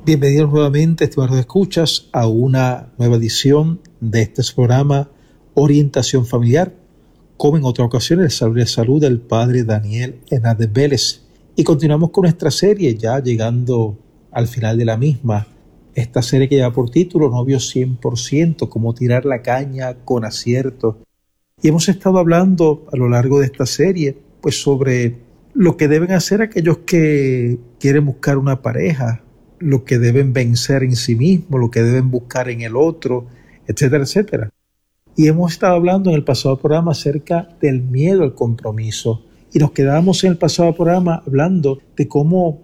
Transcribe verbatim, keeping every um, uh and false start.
Bienvenidos nuevamente, estimados escuchas, a una nueva edición de este programa Orientación Familiar. Como en otra ocasión, el salud de salud del padre Daniel Hernández Vélez. Y continuamos con nuestra serie, ya llegando al final de la misma. Esta serie que lleva por título Novio cien por ciento, cómo tirar la caña con acierto. Y hemos estado hablando a lo largo de esta serie, pues sobre lo que deben hacer aquellos que quieren buscar una pareja, lo que deben vencer en sí mismos, lo que deben buscar en el otro, etcétera, etcétera. Y hemos estado hablando en el pasado programa acerca del miedo al compromiso. Y nos quedamos en el pasado programa hablando de cómo